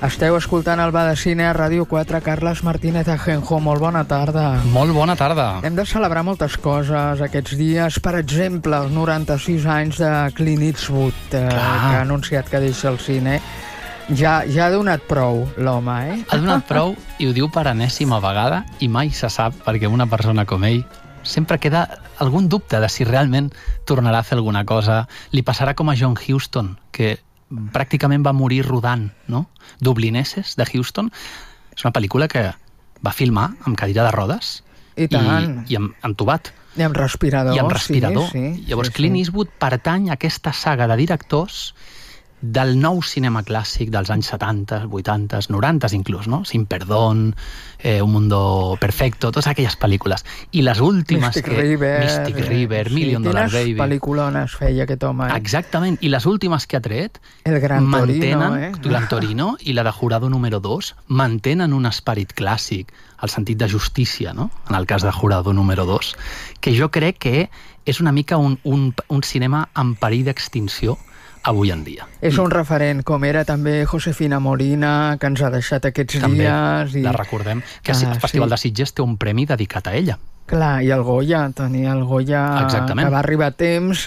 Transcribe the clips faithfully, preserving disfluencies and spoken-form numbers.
Esteu escoltant el Va de Cine a Ràdio quatre. Carles Martínez Ajenjo, molt bona tarda. Molt bona tarda. Hem de celebrar moltes coses aquests dies. Per exemple, els noranta-sis anys de Clint Eastwood, eh, que ha anunciat que deixa el cine. Ja, ja ha donat prou l'home, eh? Ha donat prou i ho diu per enèsima vegada i mai se sap, perquè una persona com ell sempre queda algun dubte de si realment tornarà a fer alguna cosa. Li passarà com a John Huston, que pràcticament va morir rodant, no? Dublineses, de Houston. És una pel·lícula que va filmar amb cadira de rodes i, tant. i, i amb, amb tubat. I amb respirador. I amb respirador. Sí, sí, Llavors, sí, Clint sí. Eastwood pertany a aquesta saga de directors del nou cinema clàssic dels anys setanta, vuitanta, noranta inclús, no? Sin Perdón, eh, Un Mundo Perfecto, totes aquelles pel·lícules. I les últimes Mystic que... River. Mystic River, sí, Million Dollar Baby. Quines pel·lículones feia aquest home, eh? Exactament. I les últimes que ha tret El Gran mantenen, Torino, eh? Gran Torino i la de Jurado número dos mantenen un esperit clàssic, el sentit de justícia, no? En el cas de Jurado número dos, que jo crec que és una mica un, un, un cinema en perill d'extinció avui en dia. És un referent, com era també Josefina Molina, que ens ha deixat aquests també dies. I... la recordem, que el ah, Festival sí. de Sitges té un premi dedicat a ella. Clar, i el Goya, tenia el Goya Exactament. que va arribar a temps,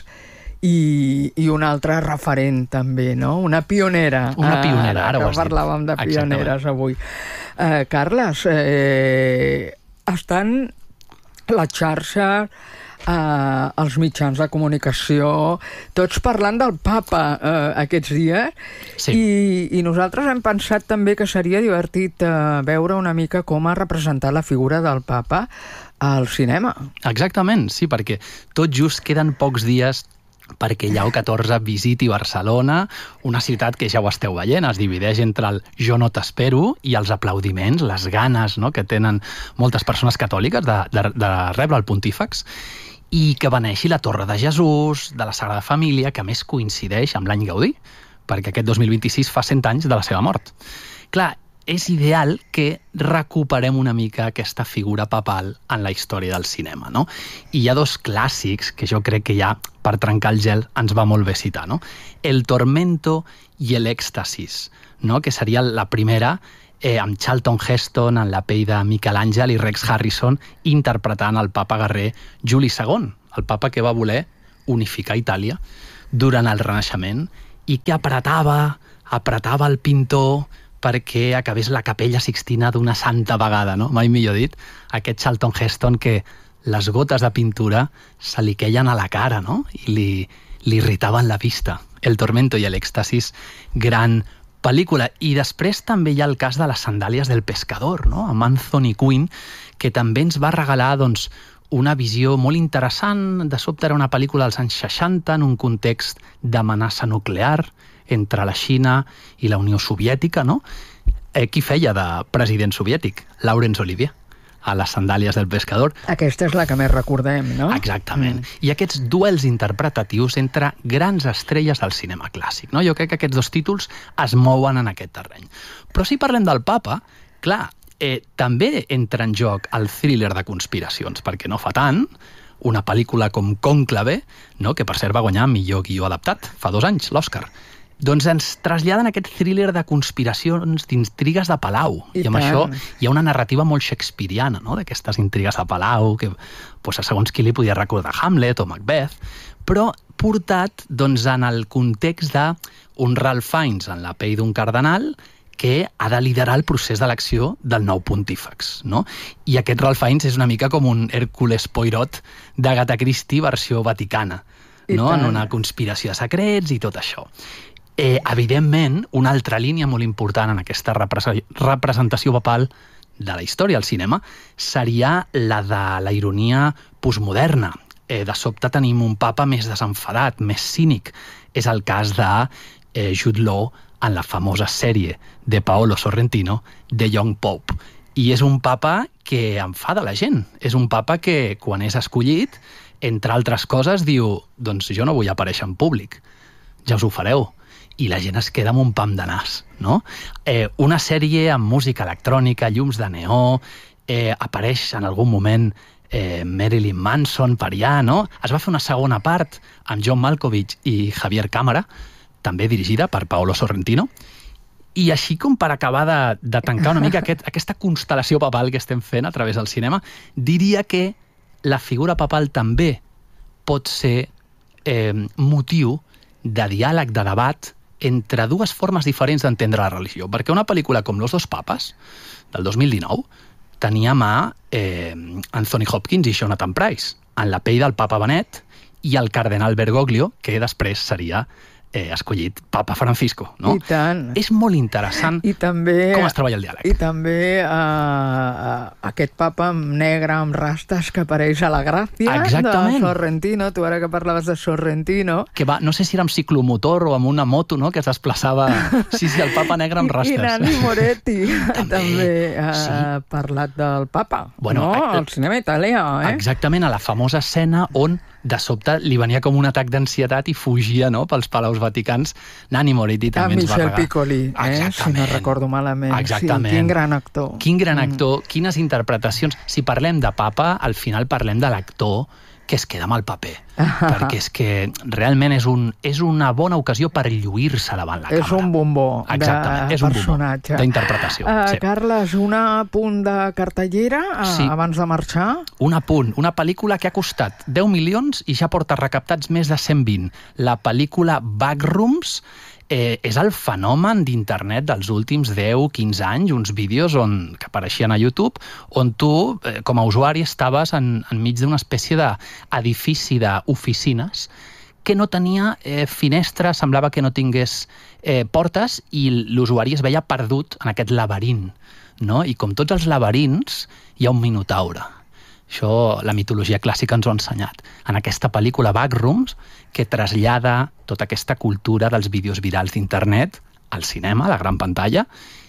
i, i un altre referent també, no? Una pionera. Una pionera, ah, ara ho has dit. Que parlàvem de pioneres Exactament. avui. Uh, Carles, eh, estan la xarxa, Uh, els mitjans de comunicació, tots parlant del papa uh, aquests dies, sí. I, i nosaltres hem pensat també que seria divertit uh, veure una mica com ha representat la figura del papa al cinema. Exactament, sí, perquè tot just queden pocs dies perquè Lleó catorze visiti Barcelona, una ciutat que ja ho esteu veient, es divideix entre el jo no t'espero i els aplaudiments, les ganes, no?, que tenen moltes persones catòliques de, de, de rebre el pontífex, i que beneixi la Torre de Jesús, de la Sagrada Família, que a més coincideix amb l'any Gaudí, perquè aquest dos mil vint-i-sis fa cent anys de la seva mort. Clar, és ideal que recuperem una mica aquesta figura papal en la història del cinema, no? I hi ha dos clàssics que jo crec que ja, per trencar el gel, ens va molt bé citar, no? El Tormento i l'Èxtasis, no?, que seria la primera, eh, amb Charlton Heston en la pell de Miquel Àngel i Rex Harrison interpretant el papa guerrer Juli segon, el papa que va voler unificar Itàlia durant el Renaixement i que apretava, apretava el pintor perquè acabés la capella Sixtina d'una santa vegada, no? Mai millor dit, aquest Charlton Heston que les gotes de pintura se li queien a la cara, no?, i li, li irritaven la vista. El Tormento i l'Èxtasis, gran pel·lícula. I després també hi ha el cas de les sandàlies del pescador, no?, amb Anthony Quinn, que també ens va regalar, doncs, una visió molt interessant. De sobte era una pel·lícula dels anys seixanta en un context d'amenaça nuclear entre la Xina i la Unió Soviètica, no? Eh, qui feia de president soviètic? Laurence Olivier, a les sandàlies del pescador. Aquesta és la que més recordem, no? Exactament. Mm. I aquests duels interpretatius entre grans estrelles del cinema clàssic, no? Jo crec que aquests dos títols es mouen en aquest terreny. Però si parlem del papa, clar, eh, també entra en joc el thriller de conspiracions, perquè no fa tant una pel·lícula com Cònclave, no?, que per cert va guanyar millor guió adaptat fa dos anys, l'Oscar. Doncs ens traslladen aquest thriller de conspiracions, d'intrigues de palau. I, I amb tant. Això hi ha una narrativa molt shakespeariana, no?, d'aquestes intrigues de palau, que pues, segons qui li podia recordar Hamlet o Macbeth, però portat doncs, en el context d'un Ralph Fiennes en la pell d'un cardenal que ha de liderar el procés d'elecció del nou pontífex, no? I aquest Ralph Fiennes és una mica com un Hércules Poirot d'Agatha Christie versió vaticana, no?, en una conspiració de secrets i tot això. Eh, evidentment, una altra línia molt important en aquesta representació papal de la història del cinema seria la de la ironia postmoderna. Eh, de sobte tenim un papa més desenfadat, més cínic. És el cas de eh, Jude Law en la famosa sèrie de Paolo Sorrentino, The Young Pope. I és un papa que enfada la gent. És un papa que, quan és escollit, entre altres coses, diu, doncs jo no vull aparèixer en públic, ja us ho fareu. I la gent es queda amb un pam de nas, no? Eh, una sèrie amb música electrònica, llums de neó, eh, apareix en algun moment eh, Marilyn Manson per allà, no? Es va fer una segona part amb John Malkovich i Javier Cámara, també dirigida per Paolo Sorrentino, I així com per acabar de, de tancar una mica aquest, aquesta constel·lació papal que estem fent a través del cinema, diria que la figura papal també pot ser eh, motiu de diàleg, de debat, entre dues formes diferents d'entendre la religió. Perquè una pel·lícula com Los dos papes, del dos mil dinou, teníem a eh, Anthony Hopkins i Jonathan Pryce, en la pell del papa Benet, i el cardenal Bergoglio, que després seria eh, escollit papa Francisco. No? I tant. És molt interessant I també, com es treballa el diàleg. I també eh, aquest papa negre amb rastes que apareix a La Gràcia, Exactament. de Sorrentino, tu ara que parlaves de Sorrentino. Que va, no sé si era amb ciclomotor o amb una moto, no?, que es desplaçava... Sí, sí, el papa negre amb rastes. I Nanni Moretti també, també ha sí. parlat del papa, bueno, no? eh, Al cinema italià, eh? Exactament, a la famosa escena on de sobte li venia com un atac d'ansietat i fugia, no?, pels palaus vaticans. Nanni Moretti també ah, ens va Michel regalar. Piccoli, eh? Si no recordo malament. Exactament. Sí, quin gran actor. Quin gran actor, mm. quines interpretacions. Si parlem de papa, al final parlem de l'actor que es queda amb el paper. Ah. Perquè és que realment és, un, és una bona ocasió per lluir-se davant la és càmera. És un bombó Exactament, de és un personatge. bombó d'interpretació. Uh, sí. Carles, un apunt de cartellera uh, sí. abans de marxar? Un apunt, una pel·lícula que ha costat deu milions i ja porta recaptats més de cent vint. La pel·lícula Backrooms Eh, és el fenomen d'internet dels últims deu quinze anys, uns vídeos on, que apareixien a YouTube, on tu, eh, com a usuari, estaves en, enmig d'una espècie d'edifici d'oficines que no tenia eh, finestres, semblava que no tingués eh, portes, i l'usuari es veia perdut en aquest laberint, no? I com tots els laberints, hi ha un minotaure. Això la mitologia clàssica ens ho ha ensenyat. En aquesta pel·lícula Backrooms, que trasllada tota aquesta cultura dels vídeos virals d'internet al cinema, a la gran pantalla,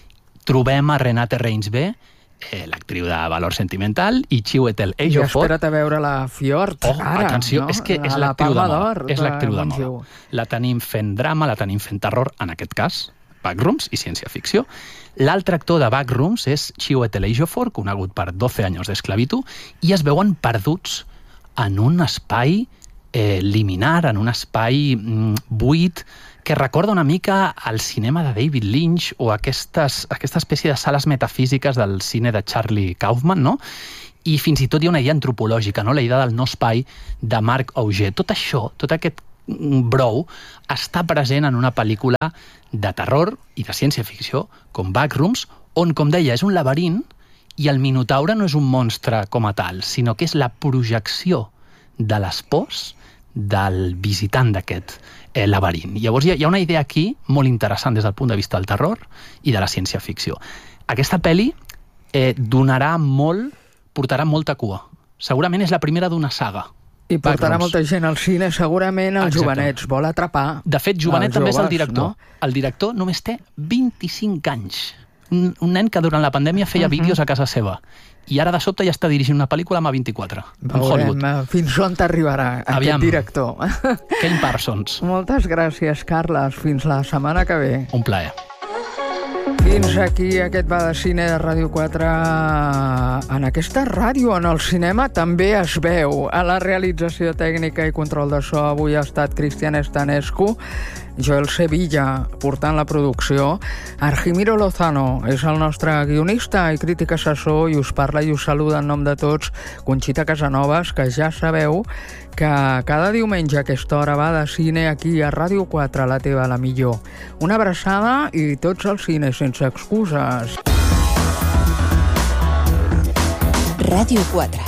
trobem a Renate Reinsve, eh, l'actriu de Valor Sentimental, i Chiwetel Ejiofor. I espera't a veure la Fjord, oh, ara. Atenció, no? és que és la l'actriu de Palma moda. d'Or És l'actriu de moda. Montjuïc. La tenim fent drama, la tenim fent terror, en aquest cas, Backrooms i ciència-ficció. L'altre actor de Backrooms és Chiwetel Ejiofor, conegut per doce anys d'esclavitud, i es veuen perduts en un espai eh, liminar, en un espai mm, buit, que recorda una mica al cinema de David Lynch o aquestes, aquesta espècie de sales metafísiques del cine de Charlie Kaufman, no? I fins i tot hi ha una idea antropològica, no? La idea del no-espai de Marc Auger. Tot això, tot aquest brou, està present en una pel·lícula de terror i de ciència-ficció com Backrooms, on, com deia, és un laberint i el minotaure no és un monstre com a tal, sinó que és la projecció de les pors del visitant d'aquest eh, laberint. Llavors hi ha, hi ha una idea aquí molt interessant des del punt de vista del terror i de la ciència-ficció. Aquesta pel·li eh, donarà molt, portarà molta cua. Segurament és la primera d'una saga. I portarà Backrooms. Molta gent al cine, segurament els Exacte. Jovenets, vol atrapar. De fet, Jovenet també joves, és el director. No? El director només té vint-i-cinc anys. Un, un nen que durant la pandèmia feia uh -huh. vídeos a casa seva. I ara de sobte ja està dirigint una pel·lícula amb a vint-i-quatre. Veurem fins on t'arribarà aquest director. Ken Parsons. Moltes gràcies, Carles. Fins la setmana que ve. Un plaer. Fins aquí aquest Va de Cine de Ràdio quatre. En aquesta ràdio, en el cinema, també es veu. A la realització tècnica i control de so avui ha estat Cristian Estanescu, Joel Sevilla portant la producció, Argimiro Lozano és el nostre guionista i crític assessor, i us parla i us saluda en nom de tots Conxita Casanovas, que ja sabeu que cada diumenge a aquesta hora va de cine aquí a Ràdio quatre, la teva, la millor. Una abraçada i tots els cines sense excuses. Ràdio quatre.